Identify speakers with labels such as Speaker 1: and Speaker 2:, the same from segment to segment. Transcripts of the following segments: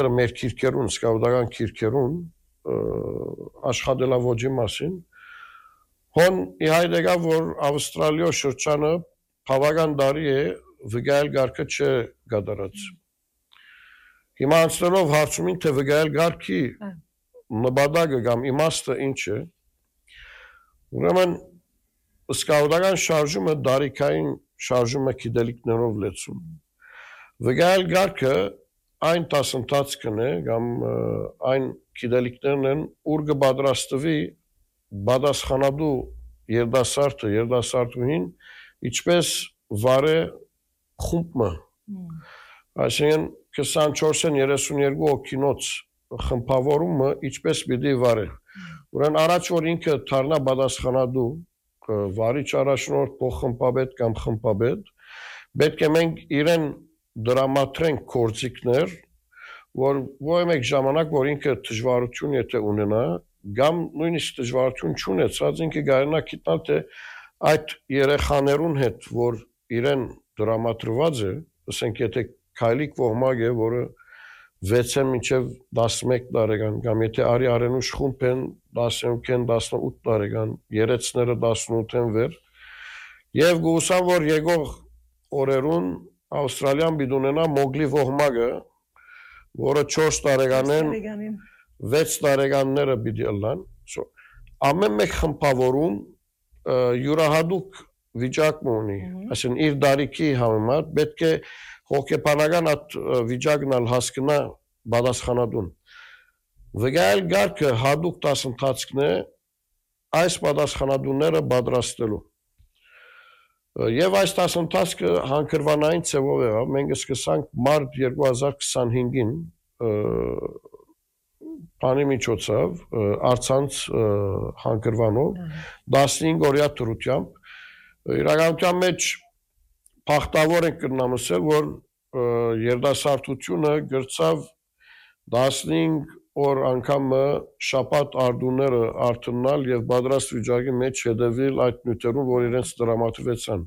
Speaker 1: մեր քիրքերուն, սկավդական քիրքերուն աշխատելավոճի մասին հոն իհայտ եկավ, որ Ավստրալիո շրջանը բավական տարի է վգայել գարկը չգադարած։ Հիմա անցնելով հարցումին, թե վգայել գարկի նպատակը կամ իմաստը ինչ է, ուրեմն սկավդական շարժումը դարիքային շարժումը գիտելիքներով լեցում։ Վգայել գարկը այն դասընթացքն է կամ այն գիտելիքներն են, ուր կպատրաստվի պատասխանատու երիտասարդը, երիտասարդուհին, ինչպես վարե խումբը, այսինքն 24-32 օգինոց խմբավորումը ինչպես պիտի վարե։ Ուրեմն առաջ որ ինքը դառնա պատասխանատու, վարիչ առաջնորդ, փոխխմբապետ կամ խմբապետ, պետք է մենք իրեն դրամատրենք գործիքներ, որ ոչ մեկ ժամանակ, որ ինքը դժվարություն եթե ունենա, կամ նույնիսկ դժվարություն չունեցած, ինքը կարողանա գիտնալ, թե այդ երեխաներուն հետ, որ իրեն դրամատրված է, ասենք եթե քայլիկ ոհմակ է, որը 6-ին մինչև 11 տարեկան, կամ եթե արի արենուշ խումբ են 17-ին 18 տարեկան, երեցները 18-ին վեր, եւ գուսան, որ եկող օրերուն Ավստրալիան պիտի ունենա մոգլի ոհմակը, որը 4 տարեկանեն 6 տարեկանները պիտի ըլլան, ամեն մեկ խմբավորում յուրահատուկ վիճակ ունի, այսինքն իր դարիքի համեմատ պետք է հոգեբանական այդ վիճակն ալ հասկնա պատասխանատուն։ Վգայել գարկը հատուկ դասընթացքն է այս պատասխանատուները պատրաստելու։ Եվ այս դասընթացքը հանգրվանային ձևով եղավ, մենք սկսանք մարտ 2025-ին բանի միջոցով առցանց հանգրվանով 15 օրյա դրությամբ իրականության մեջ փախտավոր ենք կրնամսել, որ երիտասարդությունը գրծավ 15 օր անգամը շաբաթ արդուները արթնալ եւ պատրաստ վիճակի մեջ հետևել այդ նյութերուն, որ իրենց դրամատրվեցան։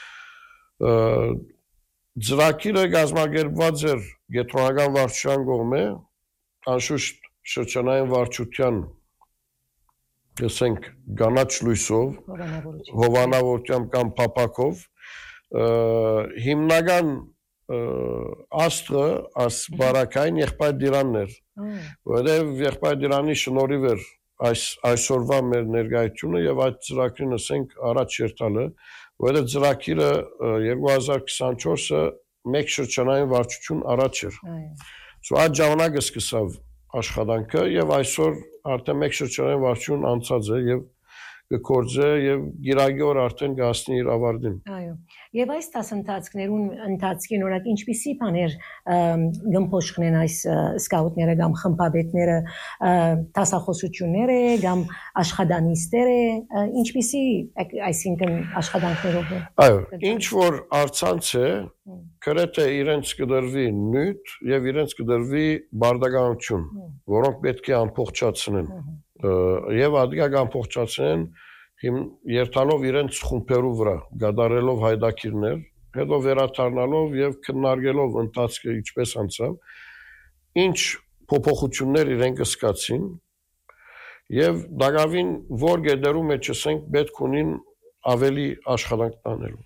Speaker 1: Ծրագիրը կազմակերպված էր Գետրոնական վարչության կողմէ, անշուշտ շրջանային վարչության, ասենք, գանաչ լույսով, հովանավորությամբ կամ փափակով, հիմնական աստղը աս բարակային եղբայր դիրանն էր, որովհետև եղբայր դիրանի շնորհիվ էր այսօրվա մեր ներկայությունը եւ այդ ծրագրին ասենք առաջ երթալը, որովհետև ծրագիրը 2024-ը մեկ շրջանային վարչություն առաջ էր։ Այդ ժամանակը սկսավ աշխատանքը եւ այսօր արդեն մեկ շրջանային վարչություն անցած է եւ կգործե եւ գիրագի օր արդեն կհասնի իր ավարտին։
Speaker 2: Այո։ Եվ այս դասընթացքներուն ընթացքին օրինակ ինչպիսի բաներ գմփոշխնեն այս սկաուտները կամ խմբապետները, դասախոսություններ է կամ աշխատանիստեր է, ինչպիսի այսինքն աշխատանքներով է։
Speaker 1: Այո, ինչ որ արցանց է, գրեթե իրենց կդրվի նյութ եւ իրենց կդրվի բարդականություն, որոնք պետք է ամփոփչացնեն։ Եվ ադիգակ ամփոփչացնեն երթալով իրենց խումբերու վրա, գադարելով հայդակիրներ, հետո վերադառնալով եւ քննարկելով ընթացքը ինչպես անցավ, ինչ փոփոխություններ իրենք սկացին եւ դակավին որ գեդերու մեջ ասենք պետք ունին ավելի աշխատանք տանելու։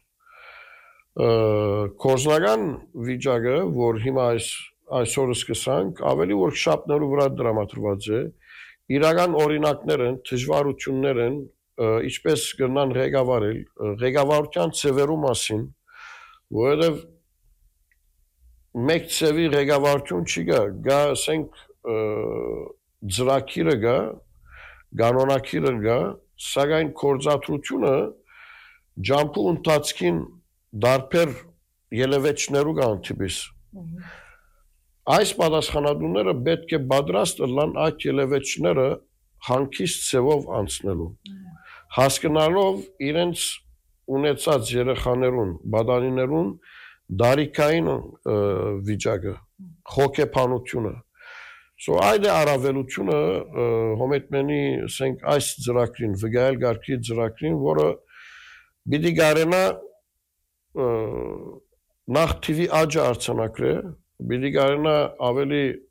Speaker 1: Կորզնական վիճակը, որ հիմա այսօր սկսանք, ավելի workshop-ներու վրա դրամատրված է, իրական օրինակներ են, դժվարություններ են, ինչպես կրնան ղեկավարել, ղեկավարության ծևերու մասին, որովհետև մեկ ծևի ղեկավարություն չի գա, ասենք ծրագիրը գա, կանոնակիրը գա, սակայն գործադրությունը ջամփու ընթացքին դարբեր ելևեջներու կան տիպիս։ Այս պատասխանատուները պետք է պատրաստ լան այդ ելևեջները հանգիստ ծևով անցնելու։ Հասկանալով իրենց ունեցած երեխաներուն, բադանիներուն դարիքային վիճակը, հոգեբանությունը։ Այդ է առավելությունը հոմետմենի, ասենք, այս ծրագրին, վգայել գարկի ծրագրին, որը պիտի կարենա նախ թիվի աճը արձանագրե, պիտի կարենա ավելի